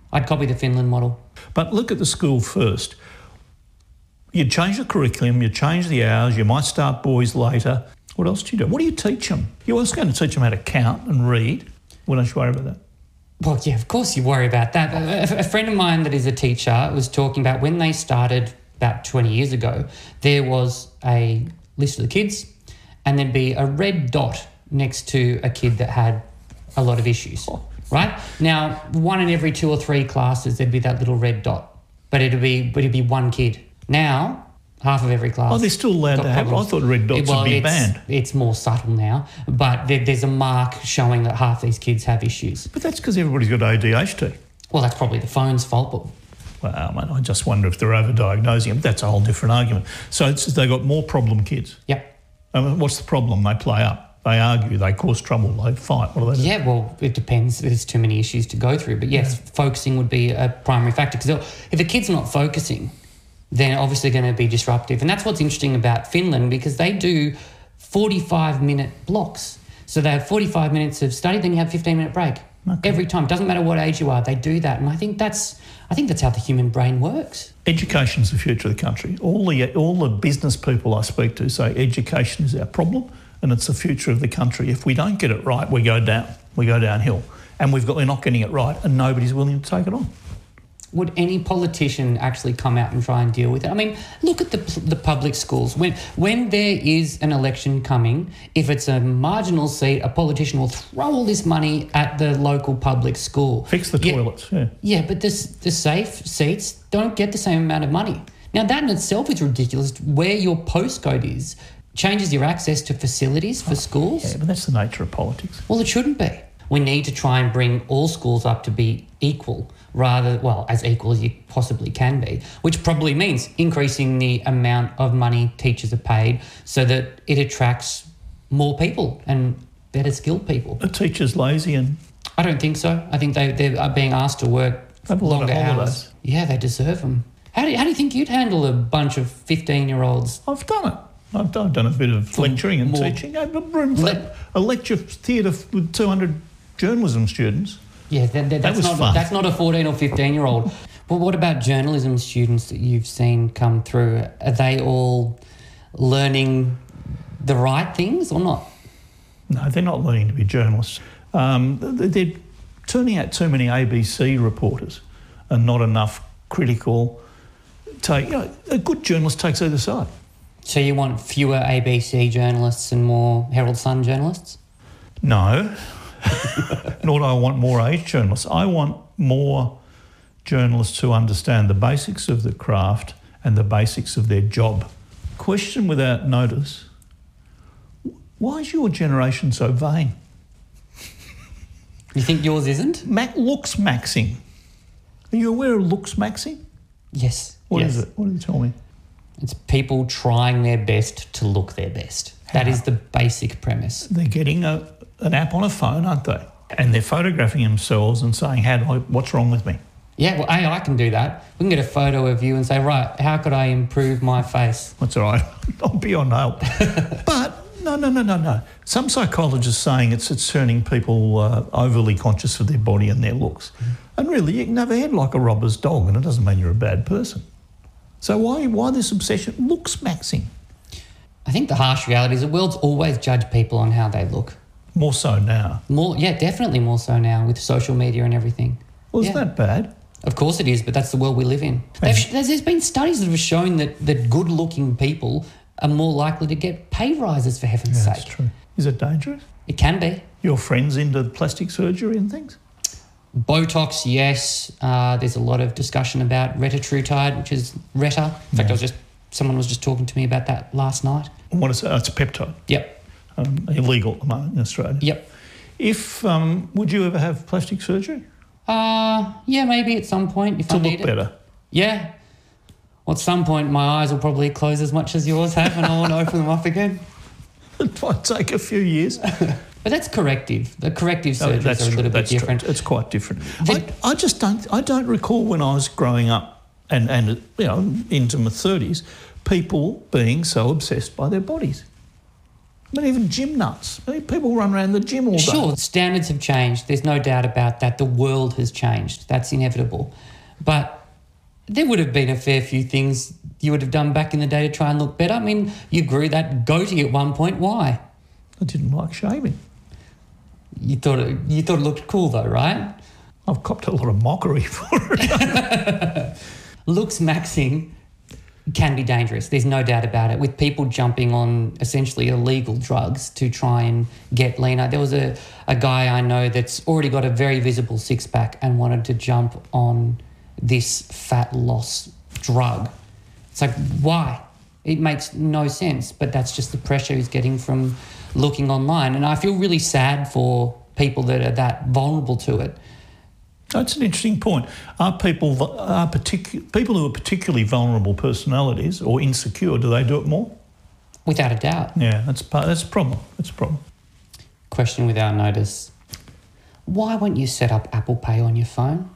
I'd copy the Finland model. But look at the school first. You change the curriculum, you change the hours, you might start boys later. What else do you do? What do you teach them? You're also going to teach them how to count and read. Why don't you worry about that? Well, yeah, of course you worry about that. A friend of mine that is a teacher was talking about when they started about 20 years ago, there was a list of the kids and there'd be a red dot next to a kid that had a lot of issues, right? Now, 1 in every 2 or 3 classes, there'd be that little red dot, but it'd be one kid. Now, half of every class. Oh, they're still allowed to have it. I thought red dots would be banned. It's more subtle now, but there's a mark showing that half these kids have issues. But that's because everybody's got ADHD. Well, that's probably the phone's fault, but... Well, mate, I just wonder if they're overdiagnosing them. That's a whole different argument. So they've got more problem kids. Yep. What's the problem? They play up. They argue. They cause trouble. They fight. What do they do? Yeah, well, it depends. There's too many issues to go through. But yes, focusing would be a primary factor. Because if a kid's not focusing, then obviously going to be disruptive. And that's what's interesting about Finland, because they do 45-minute blocks. So they have 45 minutes of study, then you have a 15-minute break. Okay. Every time. Doesn't matter what age you are, they do that. And I think that's how the human brain works. Education's the future of the country. All the business people I speak to say education is our problem and it's the future of the country. If we don't get it right, we go down. We go downhill. And we're not getting it right and nobody's willing to take it on. Would any politician actually come out and try and deal with it? I mean, look at the public schools. When there is an election coming, if it's a marginal seat, a politician will throw all this money at the local public school. Fix the toilets, yeah. Yeah, but the safe seats don't get the same amount of money. Now, that in itself is ridiculous. Where your postcode is changes your access to facilities for schools. Yeah, but that's the nature of politics. Well, it shouldn't be. We need to try and bring all schools up to be equal, as equal as you possibly can be, which probably means increasing the amount of money teachers are paid so that it attracts more people and better skilled people. Are teachers lazy? I don't think so. I think they are being asked to work longer hours. Yeah, they deserve them. How do you think you'd handle a bunch of 15-year-olds? I've done it. I've done a bit of lecturing and teaching. I have a room for a lecture theatre with 200 journalism students. Yeah, that's not a 14 or 15-year-old. Well, what about journalism students that you've seen come through? Are they all learning the right things or not? No, they're not learning to be journalists. They're turning out too many ABC reporters and not enough critical take. A good journalist takes either side. So you want fewer ABC journalists and more Herald Sun journalists? No. Nor do I want more age journalists. I want more journalists who understand the basics of the craft and the basics of their job. Question without notice: why is your generation so vain? You think yours isn't? Looks maxing. Are you aware of looks maxing? Yes. What is it? What did you tell me? It's people trying their best to look their best. That is the basic premise. They're getting an app on a phone, aren't they? And they're photographing themselves and saying, what's wrong with me? Yeah, well, AI can do that. We can get a photo of you and say, right, how could I improve my face? That's all right. I'll be on help. But no. Some psychologists saying it's turning people overly conscious of their body and their looks. And really, you can have a head like a robber's dog and it doesn't mean you're a bad person. So why this obsession? Looks maxing. I think the harsh reality is the world's always judged people on how they look. More so now. Definitely more so now with social media and everything. Well, is that bad? Of course it is, but that's the world we live in. There's been studies that have shown that good-looking people are more likely to get pay rises, for heaven's sake. That's true. Is it dangerous? It can be. Your friends into plastic surgery and things? Botox, yes. There's a lot of discussion about retatrutide, which is Retta. In fact, someone was just talking to me about that last night. What is it? It's a peptide. Yep. Illegal at the moment in Australia. Yep. Would you ever have plastic surgery? Yeah, maybe at some point if I need it. To look better? Yeah. Well, at some point my eyes will probably close as much as yours have and I want to open them up again. It might take a few years. But that's corrective. The corrective surgeries are a little bit different. True. It's quite different. I don't recall when I was growing up and into my 30s, people being so obsessed by their bodies. I mean, even gym nuts. I mean, people run around the gym all day. Sure, standards have changed. There's no doubt about that. The world has changed. That's inevitable. But there would have been a fair few things you would have done back in the day to try and look better. I mean, you grew that goatee at one point. Why? I didn't like shaving. You thought it looked cool though, right? I've copped a lot of mockery for it. Looks maxing can be dangerous. There's no doubt about it. With people jumping on essentially illegal drugs to try and get leaner. There was a guy I know that's already got a very visible six-pack and wanted to jump on this fat loss drug. It's like, why? It makes no sense, but that's just the pressure he's getting from looking online. And I feel really sad for people that are that vulnerable to it. That's an interesting point. Are people who are particularly vulnerable personalities or insecure, do they do it more? Without a doubt. Yeah, that's a problem. That's a problem. Question without notice. Why won't you set up Apple Pay on your phone?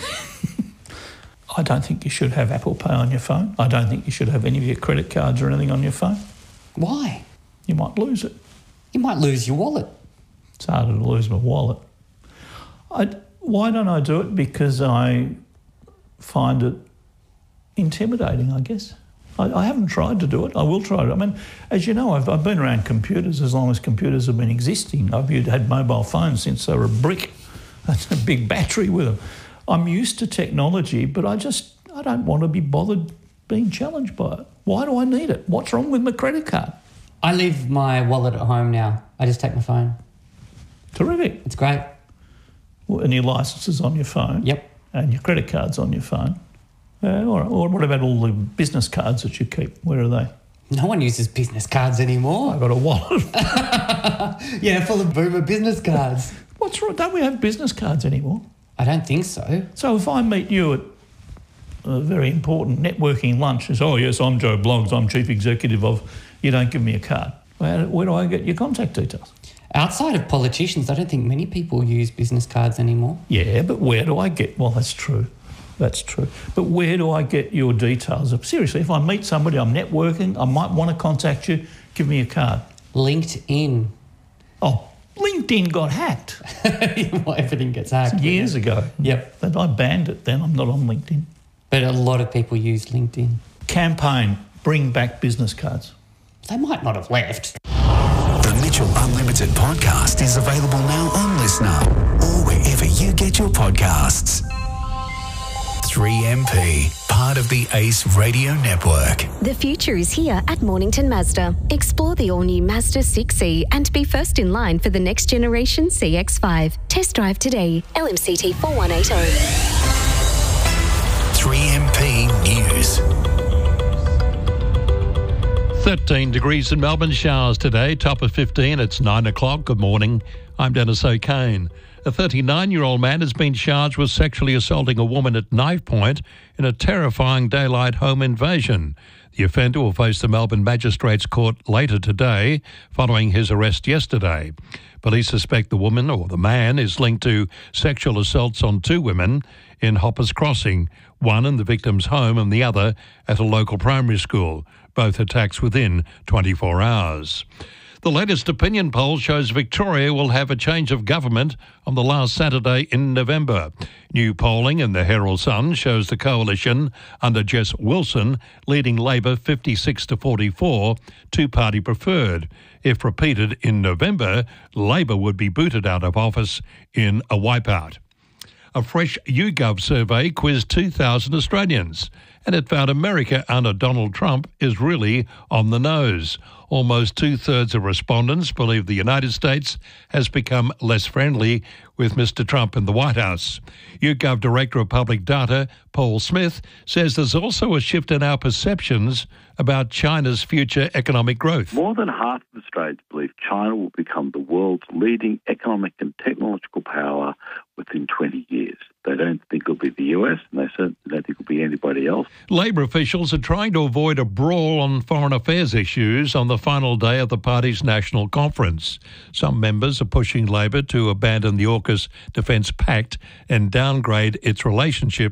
I don't think you should have Apple Pay on your phone. I don't think you should have any of your credit cards or anything on your phone. Why? You might lose it. You might lose your wallet. It's harder to lose my wallet. Why don't I do it? Because I find it intimidating, I guess. I haven't tried to do it. I will try it. I mean, as you know, I've been around computers as long as computers have been existing. I've had mobile phones since they were a brick. That's a big battery with them. I'm used to technology, but I don't want to be bothered being challenged by it. Why do I need it? What's wrong with my credit card? I leave my wallet at home now. I just take my phone. Terrific. It's great. And your licence is on your phone. Yep. And your credit card's on your phone. All right. Or what about all the business cards that you keep? Where are they? No one uses business cards anymore. I've got a wallet. Yeah, full of boomer business cards. What's wrong? Don't we have business cards anymore? I don't think so. So if I meet you at a very important networking lunch, it's, oh, yes, I'm Joe Bloggs, I'm chief executive of, you don't give me a card. Where do I get your contact details? Outside of politicians, I don't think many people use business cards anymore. Yeah, but where do I get... Well, that's true. That's true. But where do I get your details? Seriously, if I meet somebody, I'm networking, I might want to contact you, give me a card. LinkedIn. Oh, LinkedIn got hacked. Well, everything gets hacked. Years ago. Yep. But I banned it then. I'm not on LinkedIn. But a lot of people use LinkedIn. Campaign, bring back business cards. They might not have left. The Mitchell Unlimited podcast is available now on Listener or wherever you get your podcasts. 3MP, part of the ACE Radio Network. The future is here at Mornington Mazda. Explore the all-new Mazda 6e and be first in line for the next generation CX-5. Test drive today. LMCT 4180. 3MP News. 13 degrees in Melbourne, showers today, top of 15, it's 9 o'clock. Good morning, I'm Dennis O'Kane. A 39-year-old man has been charged with sexually assaulting a woman at knife point in a terrifying daylight home invasion. The offender will face the Melbourne Magistrates Court later today, following his arrest yesterday. Police suspect the woman, or the man, is linked to sexual assaults on two women in Hoppers Crossing, one in the victim's home and the other at a local primary school. Both attacks within 24 hours. The latest opinion poll shows Victoria will have a change of government on the last Saturday in November. New polling in the Herald Sun shows the coalition under Jess Wilson leading Labor 56-44, two-party preferred. If repeated in November, Labor would be booted out of office in a wipeout. A fresh YouGov survey quizzed 2,000 Australians, and it found America under Donald Trump is really on the nose. Almost two-thirds of respondents believe the United States has become less friendly with Mr. Trump in the White House. YouGov Director of Public Data, Paul Smith, says there's also a shift in our perceptions about China's future economic growth. More than half of Australians believe China will become the world's leading economic and technological power within 20 years. They don't think it'll be the US, and they certainly don't think it'll be anybody else. Labor officials are trying to avoid a brawl on foreign affairs issues on the final day of the party's national conference. Some members are pushing Labor to abandon the AUKUS Defence Pact and downgrade its relationship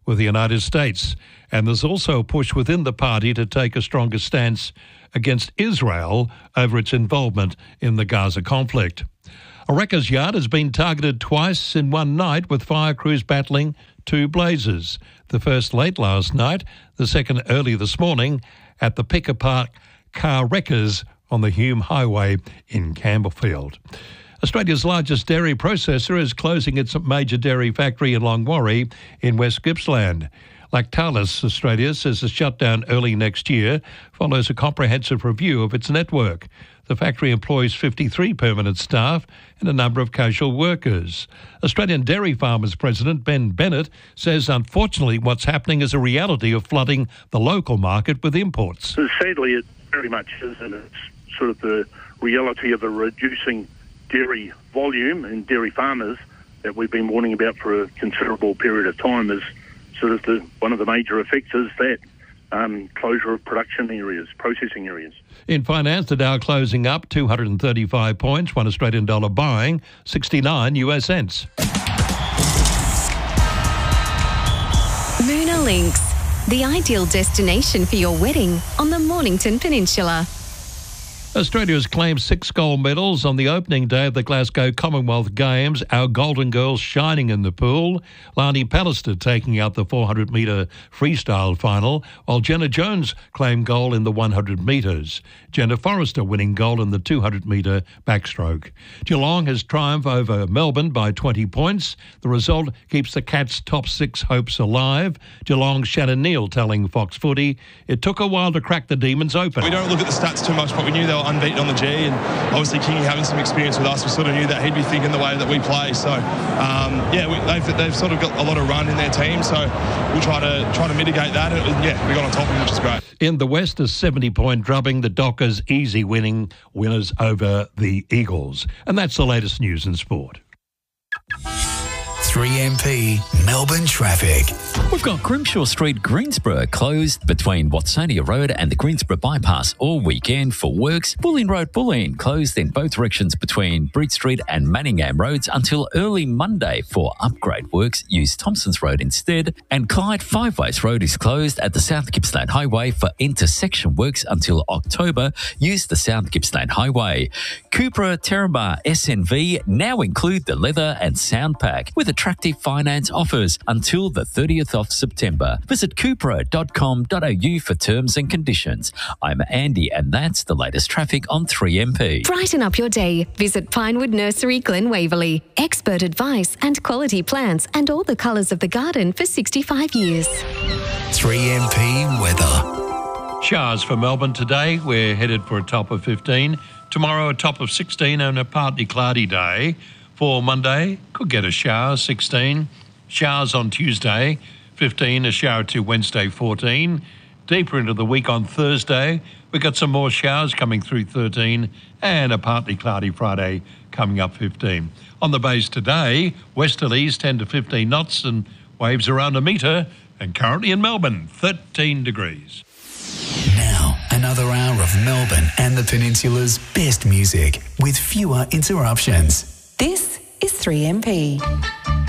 with the United States. And there's also a push within the party to take a stronger stance against Israel over its involvement in the Gaza conflict. A wrecker's yard has been targeted twice in one night, with fire crews battling two blazes. The first late last night, the second early this morning at the Picker Park Car Wreckers on the Hume Highway in Campbellfield. Australia's largest dairy processor is closing its major dairy factory in Longwarry in West Gippsland. Lactalis Australia says the shutdown early next year follows a comprehensive review of its network. The factory employs 53 permanent staff and a number of casual workers. Australian Dairy Farmers President Ben Bennett says unfortunately what's happening is a reality of flooding the local market with imports. So sadly it very much is, and it's sort of the reality of a reducing dairy volume and dairy farmers that we've been warning about for a considerable period of time. Is sort of one of the major effects is that closure of production areas, processing areas. In finance, the Dow closing up 235 points, $1 Australian dollar buying 69 US cents. Moona Links, the ideal destination for your wedding on the Mornington Peninsula. Australia has claimed 6 gold medals on the opening day of the Glasgow Commonwealth Games. Our Golden Girls shining in the pool. Lani Pallister taking out the 400-metre freestyle final, while Jenna Jones claimed gold in the 100 metres. Jenna Forrester winning gold in the 200-metre backstroke. Geelong has triumphed over Melbourne by 20 points. The result keeps the Cats' top 6 hopes alive. Geelong's Shannon Neal telling Fox Footy, "It took a while to crack the Demons open." We don't look at the stats too much, but we knew they were unbeaten on the G, and obviously Kingy having some experience with us, we sort of knew that he'd be thinking the way that we play. So they've sort of got a lot of run in their team, so we'll try to mitigate that. And we got on top of them, which is great. In the West, a 70-point drubbing, the Dockers easy winners over the Eagles. And that's the latest news in sport. 3MP Melbourne traffic. We've got Grimshaw Street, Greensborough, closed between Watsonia Road and the Greensborough Bypass all weekend for works. Bulleen Road, Bulleen, closed in both directions between Breed Street and Manningham Roads until early Monday for upgrade works. Use Thompson's Road instead. And Clyde Five Ways Road is closed at the South Gippsland Highway for intersection works until October. Use the South Gippsland Highway. Cupra Terramar SNV now include the leather and sound pack with attractive finance offers until the 30th of September. Visit cupra.com.au for terms and conditions. I'm Andy, and that's the latest traffic on 3MP. Brighten up your day. Visit Pinewood Nursery, Glen Waverley. Expert advice and quality plants and all the colours of the garden for 65 years. 3MP weather. Showers for Melbourne today. We're headed for a top of 15. Tomorrow a top of 16 and a partly cloudy day. For Monday, could get a shower, 16. Showers on Tuesday, 15. A shower to Wednesday, 14. Deeper into the week on Thursday, we've got some more showers coming through, 13. And a partly cloudy Friday coming up, 15. On the bays today, westerlies 10 to 15 knots and waves around a metre. And currently in Melbourne, 13 degrees. Now, another hour of Melbourne and the Peninsula's best music with fewer interruptions. This is 3MP.